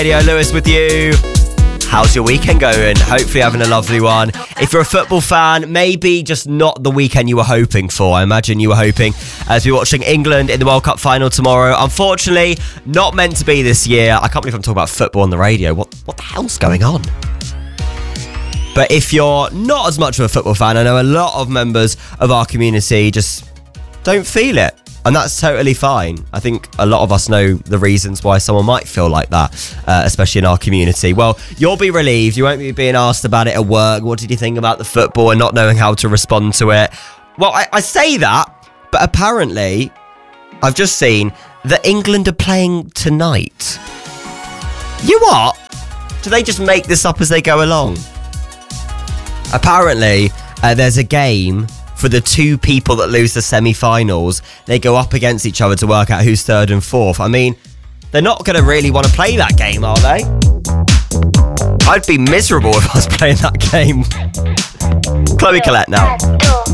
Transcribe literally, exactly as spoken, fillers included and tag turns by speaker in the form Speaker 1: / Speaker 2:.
Speaker 1: Radio Lewis with you. How's your weekend going? Hopefully having a lovely one. If you're a football fan, maybe just not the weekend you were hoping for. I imagine you were hoping as we're watching England in the World Cup final tomorrow. Unfortunately, not meant to be this year. I can't believe I'm talking about football on the radio. What, what the hell's going on? But if you're not as much of a football fan, I know a lot of members of our community just don't feel it. And that's totally fine. I think a lot of us know the reasons why someone might feel like that, uh, especially in our community. Well, you'll be relieved. You won't be being asked about it at work. What did you think about the football and not knowing how to respond to it? Well, I, I say that, but apparently I've just seen that England are playing tonight. You what? Do they just make this up as they go along? Apparently, uh, there's a game for the two people that lose the semi-finals. They go up against each other to work out who's third and fourth. I mean, they're not going to really want to play that game, are they? I'd be miserable if I was playing that game. Chloe Collette now.